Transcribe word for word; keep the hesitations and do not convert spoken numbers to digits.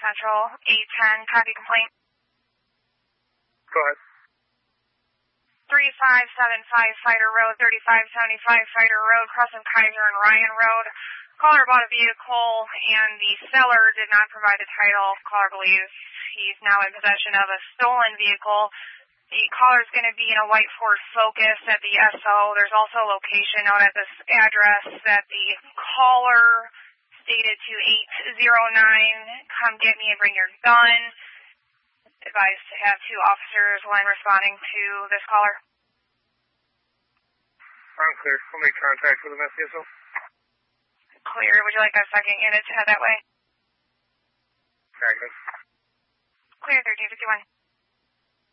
Central, eight ten, copy complaint. Go ahead. three five seven five Fighter Road, thirty-five seventy-five Fighter Road, crossing Kaiser and Ryan Road. Caller bought a vehicle and the seller did not provide the title. Caller believes he's now in possession of a stolen vehicle. The caller is going to be in a white Ford Focus at the S O. There's also a location out at this address that the caller stated to eight zero nine. Come get me and bring your gun. Advised to have two officers when responding to this caller. I'm clear. We'll make contact with the S C S O. Clear. Would you like a second unit to head that way? Negative. Clear, thirteen fifty-one.